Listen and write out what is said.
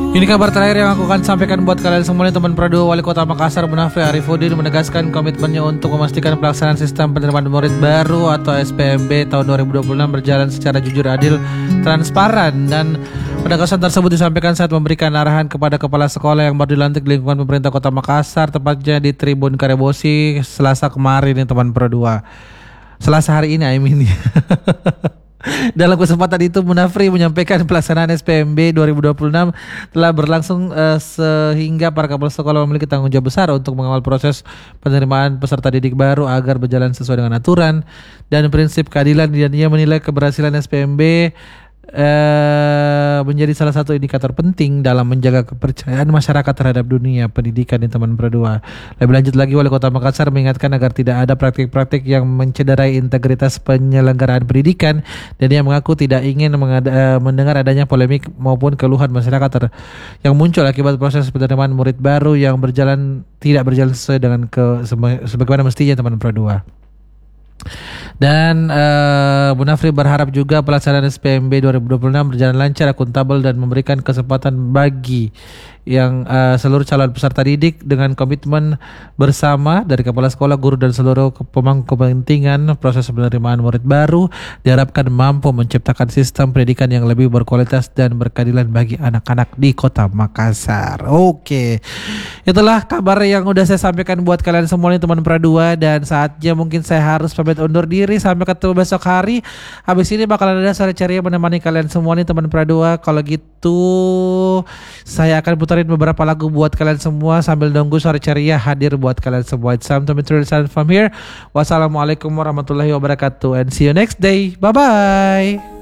Ini kabar terakhir yang aku akan sampaikan buat kalian semua nih teman Prado. Wali Kota Makassar Munafri Arifudin menegaskan komitmennya untuk memastikan pelaksanaan sistem penerimaan murid baru atau SPMB tahun 2026 berjalan secara jujur, adil, transparan. Dan penegasan tersebut disampaikan saat memberikan arahan kepada kepala sekolah yang baru dilantik di lingkungan pemerintah Kota Makassar, tepatnya di Tribun Karebosi Selasa kemarin nih teman Prado. Selasa hari ini Dalam kesempatan itu Munafri menyampaikan pelaksanaan SPMB 2026 telah berlangsung sehingga para kepala sekolah memiliki tanggung jawab besar untuk mengawal proses penerimaan peserta didik baru agar berjalan sesuai dengan aturan dan prinsip keadilan. Dan ia menilai keberhasilan SPMB menjadi salah satu indikator penting dalam menjaga kepercayaan masyarakat terhadap dunia pendidikan di teman Berdua. Lebih lanjut lagi, Wali Kota Makassar mengingatkan agar tidak ada praktik-praktik yang mencederai integritas penyelenggaraan pendidikan, dan ia mengaku tidak ingin mendengar adanya polemik maupun keluhan masyarakat yang muncul akibat proses penerimaan murid baru yang tidak berjalan sesuai dengan sebagaimana mestinya teman Berdua. Dan Munafri berharap juga pelaksanaan SPMB 2026 berjalan lancar, akuntabel, dan memberikan kesempatan bagi yang seluruh calon peserta didik dengan komitmen bersama dari kepala sekolah, guru, dan seluruh pemangku kepentingan. Proses penerimaan murid baru diharapkan mampu menciptakan sistem pendidikan yang lebih berkualitas dan berkeadilan bagi anak-anak di Kota Makassar. Oke, itulah kabar yang udah saya sampaikan buat kalian semua nih teman Pradua, dan saatnya mungkin saya harus pamit undur diri. Sampai ketemu besok hari. Habis ini bakalan ada sore ceria menemani kalian semua nih teman Pradua. Kalau gitu saya akan putarin beberapa lagu buat kalian semua sambil nunggu sore ceria hadir buat kalian semua. It's time to meet from here. Wassalamualaikum warahmatullahi wabarakatuh, and see you next day. Bye bye.